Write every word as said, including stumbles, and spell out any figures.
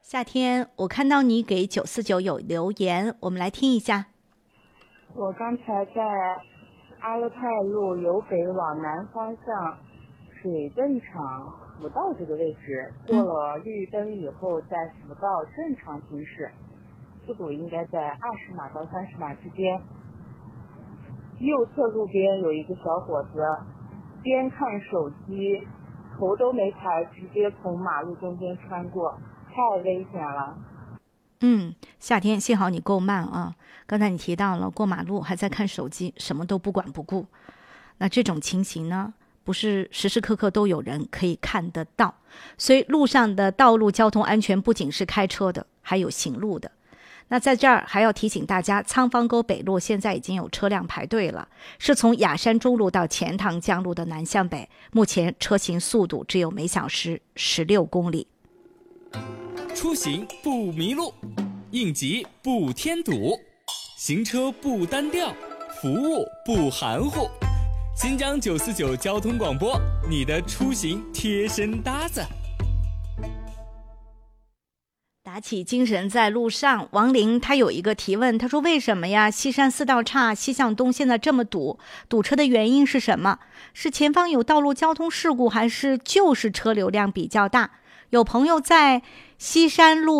夏天，我看到你给九四九有留言，我们来听一下。 我刚才在阿勒泰路由北往南方向水泵场辅道这个位置，过了绿灯以后，在辅道正常行驶，速度应该在二十码到三十码之间。右侧路边有一个小伙子，边看手机，头都没抬，直接从马路中间穿过，太危险了。 嗯，夏天幸好你够慢啊！刚才你提到了过马路还在看手机，什么都不管不顾。那这种情形呢，不是时时刻刻都有人可以看得到。所以路上的道路交通安全不仅是开车的，还有行路的。那在这儿还要提醒大家，仓方沟北路现在已经有车辆排队了，是从雅山中路到钱塘江路的南向北，目前车行速度只有每小时十六公里。 出行不迷路，应急不添堵，行车不单调，服务不含糊。新疆九四九交通广播，你的出行贴身搭子。 打起精神在路上，王林他有一个提问，他说为什么呀？西山四道岔西向东现在这么堵，堵车的原因是什么？是前方有道路交通事故，还是就是车流量比较大？有朋友在西山路